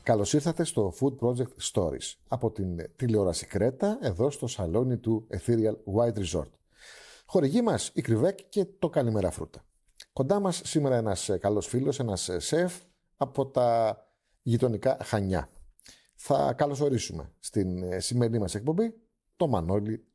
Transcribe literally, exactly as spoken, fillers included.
Καλώς ήρθατε στο Food Project Stories από την τηλεόραση Κρέτα, εδώ στο σαλόνι του Ethereal White Resort. Χορηγοί μας η Κρυβέκ και το Καλημέρα Φρούτα. Κοντά μας σήμερα ένας καλός φίλος, ένας σεφ από τα γειτονικά Χανιά. Θα καλωσορίσουμε στην σημερινή μας εκπομπή το Μανώλη